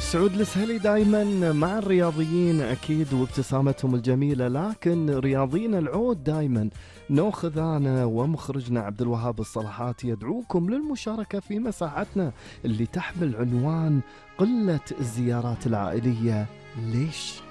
سعود السهلي دايما مع الرياضيين أكيد وابتسامتهم الجميلة، لكن رياضينا العود دايما ناخذ أنا ومخرجنا عبد الوهاب الصلاحات يدعوكم للمشاركة في مساحتنا اللي تحمل عنوان قلة الزيارات العائلية. ليش؟